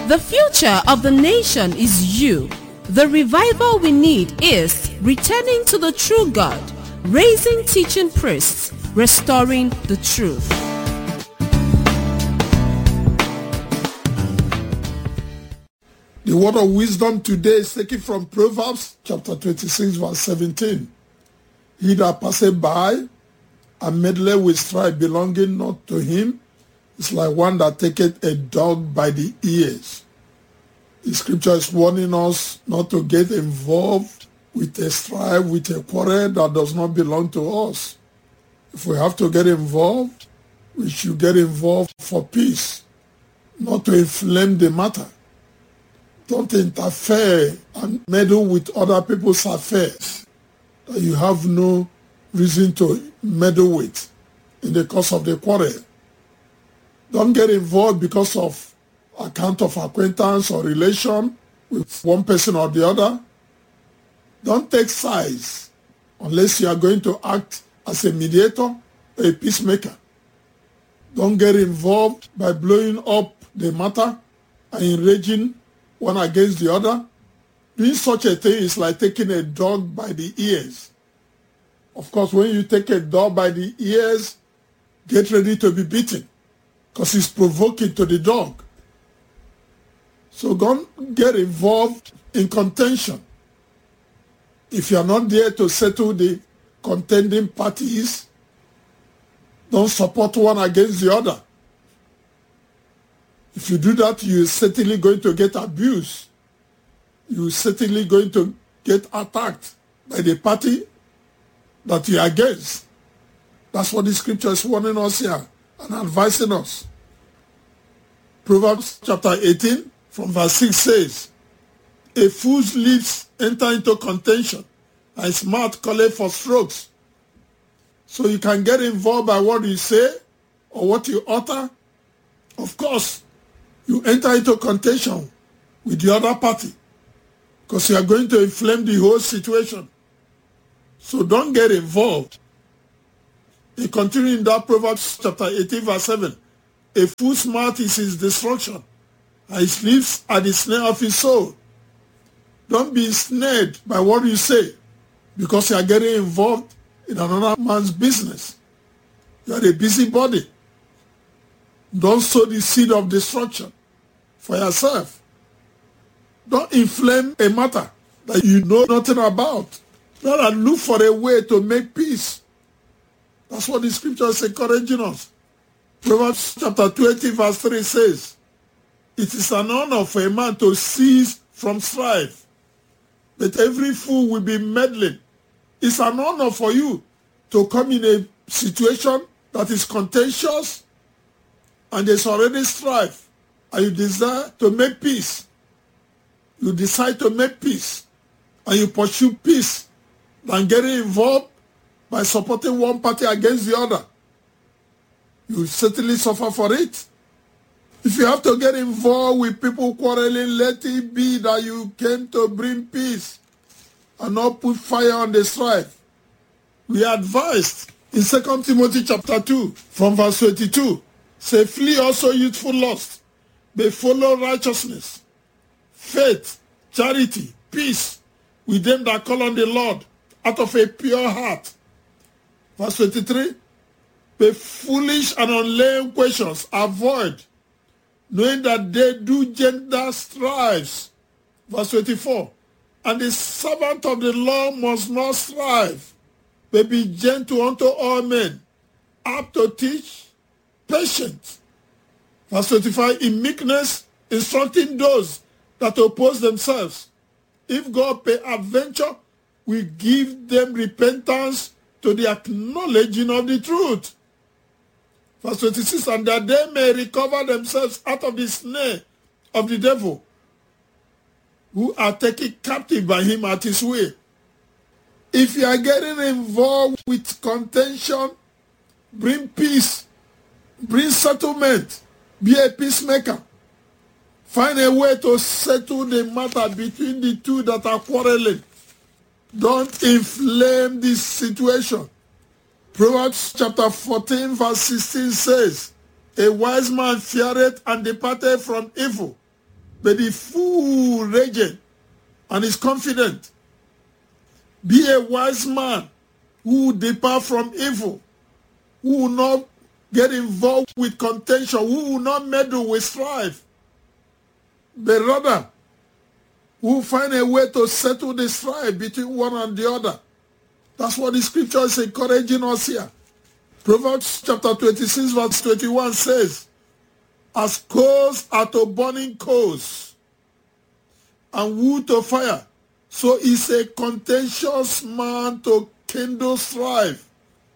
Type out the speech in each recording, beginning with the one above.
The future of the nation is you. The revival we need is returning to the true God, raising teaching priests, restoring the truth. The word of wisdom today is taken from Proverbs chapter 26 verse 17. He that passeth by and meddleth with strife belonging not to him is like one that taketh a dog by the ears. The scripture is warning us not to get involved with a strife, with a quarrel that does not belong to us. If we have to get involved, we should get involved for peace, not to inflame the matter. Don't interfere and meddle with other people's affairs that you have no reason to meddle with in the course of the quarrel. Don't get involved because of account of acquaintance or relation with one person or the other. Don't take sides unless you are going to act as a mediator or a peacemaker. Don't get involved by blowing up the matter and enraging one against the other. Doing such a thing is like taking a dog by the ears. Of course, when you take a dog by the ears, get ready to be beaten because it's provoking to the dog. So don't get involved in contention. If you are not there to settle the contending parties, don't support one against the other. If you do that, you're certainly going to get abused. You're certainly going to get attacked by the party that you're against. That's what the scripture is warning us here and advising us. Proverbs chapter 18 from verse 6 says, a fool's lips enter into contention, and his mouth calleth for strokes. So you can get involved by what you say or what you utter. Of course, you enter into contention with the other party because you are going to inflame the whole situation. So don't get involved. He continues in that Proverbs chapter 18 verse 7. A fool's mouth is his destruction, and his lips are the snare of his soul. Don't be ensnared by what you say because you are getting involved in another man's business. You are a busybody. Don't sow the seed of destruction for yourself. Don't inflame a matter that you know nothing about. Rather look for a way to make peace. That's what the scripture is encouraging us. Proverbs chapter 20 verse 3 says, it is an honor for a man to cease from strife, but every fool will be meddling. It's an honor for you to come in a situation that is contentious and there's already strife, and you desire to make peace. You decide to make peace, and you pursue peace than getting involved by supporting one party against the other. You will certainly suffer for it. If you have to get involved with people quarreling, let it be that you came to bring peace and not put fire on the strife. We are advised in 2 Timothy chapter 2 from verse 22, say, flee also youthful lust, but follow righteousness, faith, charity, peace with them that call on the Lord out of a pure heart. Verse 23, but foolish and unlearned questions avoid, knowing that they do gender strifes. Verse 24, and the servant of the Lord must not strive, but be gentle unto all men, apt to teach, patient. Verse 25, in meekness instructing those that oppose themselves. If God peradventure will give them repentance to the acknowledging of the truth. Verse 26, and that they may recover themselves out of the snare of the devil, who are taken captive by him at his way. If you are getting involved with contention, bring peace, bring settlement, be a peacemaker. Find a way to settle the matter between the two that are quarreling. Don't inflame this situation. Proverbs chapter 14 verse 16 says, a wise man feareth and departeth from evil, but the fool rageth and is confident. Be a wise man who will depart from evil, who will not get involved with contention, who will not meddle with strife, but rather who will find a way to settle the strife between one and the other. That's what the scripture is encouraging us here. Proverbs chapter 26 verse 21 says, as coals are to burning coals and wood to fire, so is a contentious man to kindle strife.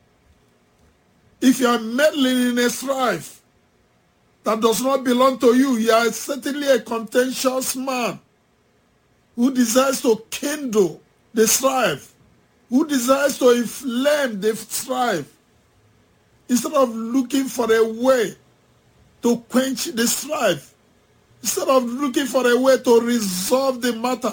If you are meddling in a strife that does not belong to you, you are certainly a contentious man who desires to kindle the strife, who desires to inflame the strife, instead of looking for a way to quench the strife, instead of looking for a way to resolve the matter.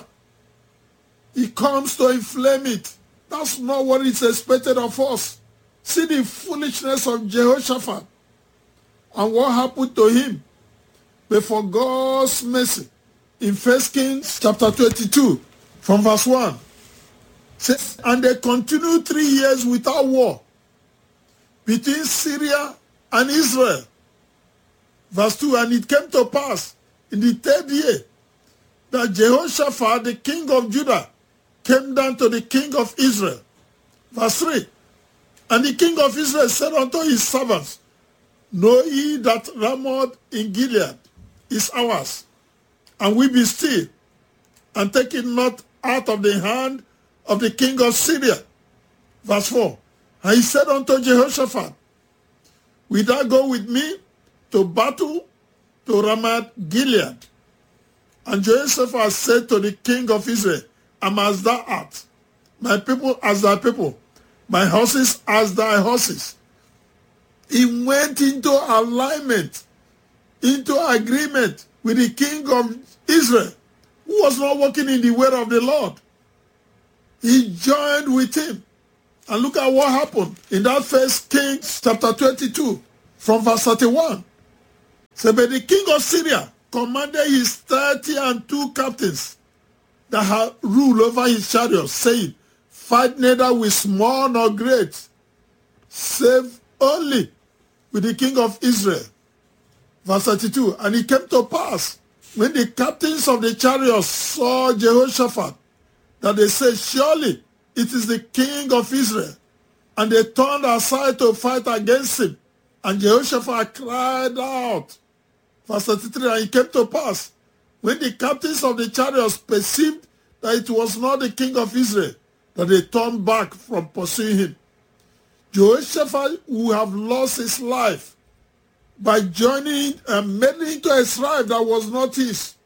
He comes to inflame it. That's not what is expected of us. See the foolishness of Jehoshaphat and what happened to him. But for God's mercy, in 1 Kings chapter 22, from verse 1, says, and they continued 3 years without war between Syria and Israel. Verse 2, and it came to pass in the 3rd year that Jehoshaphat, the king of Judah, came down to the king of Israel. Verse 3, and the king of Israel said unto his servants, know ye that Ramoth in Gilead is ours, and we be still, and take it not out of the hand of the king of Syria. Verse 4, and he said unto Jehoshaphat, will thou go with me to battle to Ramoth Gilead? And Jehoshaphat said to the king of Israel, am as thou art, my people as thy people, my horses as thy horses. He went into alignment, into agreement with the king of Israel, who was not walking in the way of the Lord. He joined with him. And look at what happened in that 1 Kings chapter 22, from verse 31. So, but the king of Syria commanded his 32 captains that had rule over his chariots, saying, fight neither with small nor great, save only with the king of Israel. Verse 32, and it came to pass, when the captains of the chariots saw Jehoshaphat, that they said, surely it is the king of Israel. And they turned aside to fight against him. And Jehoshaphat cried out. Verse 33, and it came to pass, when the captains of the chariots perceived that it was not the king of Israel, that they turned back from pursuing him. Jehoshaphat would have lost his life by joining and meddling into a strife that was not his,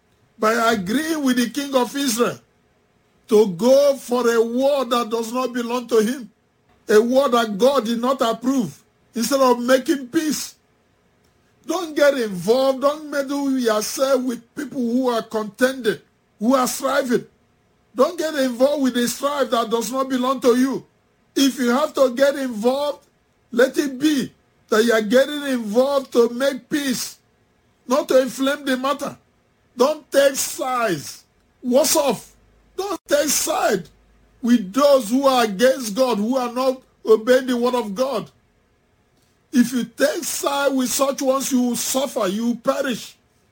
by agreeing with the king of Israel to go for a war that does not belong to him, a war that God did not approve, instead of making peace. Don't get involved, don't meddle yourself with people who are contending, who are striving. Don't get involved with a strife that does not belong to you. If you have to get involved, let it be that you are getting involved to make peace, not to inflame the matter. Don't take sides. What's off? Don't take side with those who are against God, who are not obeying the word of God. If you take side with such ones, you will suffer, you will perish.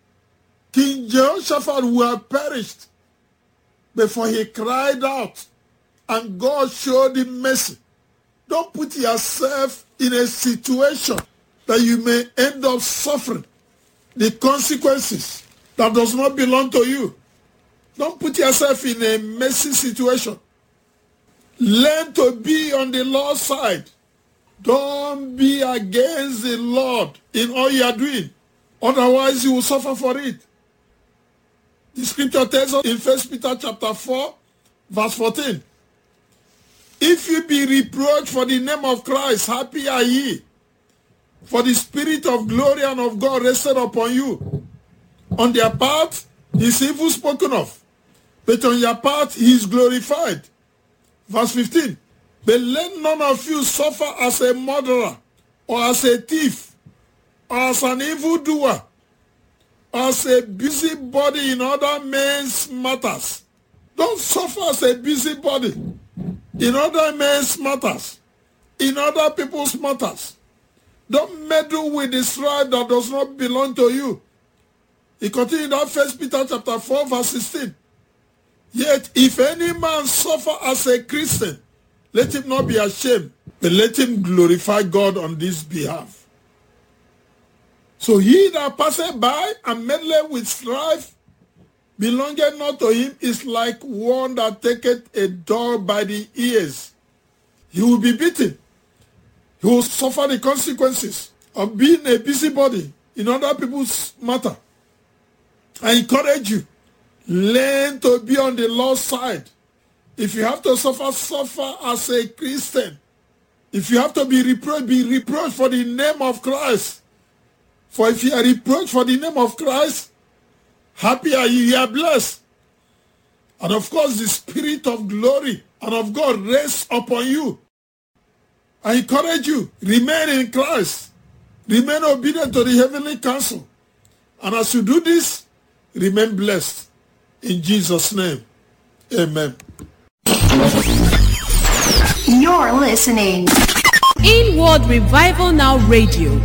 King Jehoshaphat would have perished before he cried out, and God showed him mercy. Don't put yourself in a situation that you may end up suffering the consequences that does not belong to you. Don't put yourself in a messy situation. Learn to be on the Lord's side. Don't be against the Lord in all you are doing. Otherwise, you will suffer for it. The scripture tells us in 1 Peter chapter 4, verse 14. If you be reproached for the name of Christ, happy are ye, for the Spirit of glory and of God rested upon you. On their part, he is evil spoken of, but on your part, he is glorified. Verse 15. But let none of you suffer as a murderer, or as a thief, or as an evildoer, or as as a busybody in other men's matters. Don't suffer as a busybody in other men's matters, in other people's matters. Don't meddle with the strife that does not belong to you. He continued that 1 Peter chapter 4 verse 16. Yet if any man suffer as a Christian, let him not be ashamed, but let him glorify God on this behalf. So he that passeth by and meddleth with strife belongeth not to him is like one that taketh a dog by the ears. He will be beaten. He will suffer the consequences of being a busybody in other people's matter. I encourage you, learn to be on the Lord's side. If you have to suffer, suffer as a Christian. If you have to be reproached for the name of Christ. For if you are reproached for the name of Christ, happy are you are blessed. And of course, the Spirit of glory and of God rests upon you. I encourage you, remain in Christ. Remain obedient to the heavenly counsel. And as you do this, remain blessed. In Jesus' name, amen. You're listening. Inward Revival Now Radio.